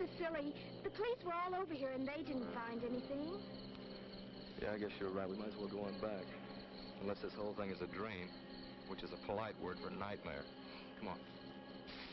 silly. The police were all over here and they didn't find anything. Yeah, I guess you're right. We might as well go on back. Unless this whole thing is a dream, which is a polite word for nightmare. Come on.